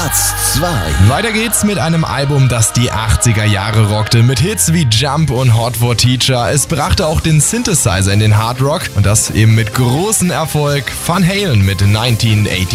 Platz 2. Weiter geht's mit einem Album, das die 80er Jahre rockte, mit Hits wie Jump und Hot for Teacher. Es brachte auch den Synthesizer in den Hard Rock und das eben mit großem Erfolg. Van Halen mit 1984.